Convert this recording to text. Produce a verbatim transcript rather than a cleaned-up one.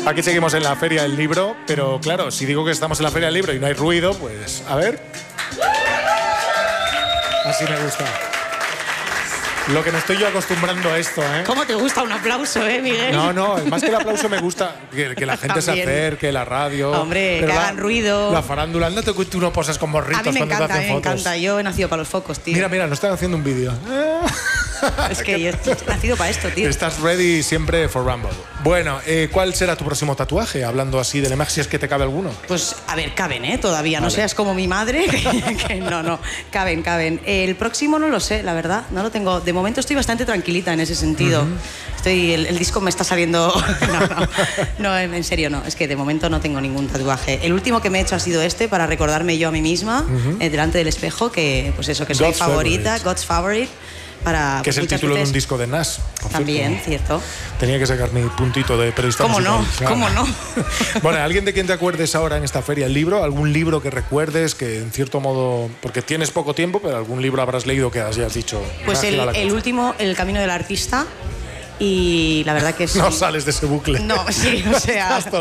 Aquí seguimos en la Feria del Libro, pero claro, si digo que estamos en la Feria del Libro y no hay ruido, pues a ver. Así me gusta. Lo que me estoy yo acostumbrando a esto, ¿eh? ¿Cómo te gusta un aplauso, eh, Miguel? No, no, más que el aplauso me gusta que, que la gente se acerque, la radio. Hombre, pero que la, hagan ruido. La farándula, anda tú, tú no posas con morritos a mí me cuando encanta, te hacen me fotos. encanta. Yo he nacido para los focos, tío. Mira, mira, nos están haciendo un vídeo. Es que yo he nacido para esto, tío. Estás ready siempre for Rumble. Bueno, eh, ¿cuál será tu próximo tatuaje? Hablando así del Emax, si es que te cabe alguno. Pues, a ver, caben, ¿eh? Todavía. Vale. No seas como mi madre. Que, que no, no. Caben, caben. El próximo no lo sé, la verdad. No lo tengo. De momento estoy bastante tranquilita en ese sentido. Uh-huh. Estoy, el, el disco me está saliendo... No, no, no, en serio no. Es que de momento no tengo ningún tatuaje. El último que me he hecho ha sido este, para recordarme yo a mí misma, uh-huh. eh, delante del espejo, que pues eso, que soy God's favorita, favorite. God's Favorite. Para, que es el título veces... de un disco de Nas. También, cierto. Tenía que sacar mi puntito de periodista ¿Cómo musical. no? Claro. ¿Cómo no? Bueno, ¿alguien de quien te acuerdes ahora en esta feria? ¿El libro? ¿Algún libro que recuerdes que en cierto modo... Porque tienes poco tiempo, pero algún libro habrás leído que hayas dicho... Pues el, el último, El camino del artista. Y la verdad que es... No sales de ese bucle. No, sí, o sea...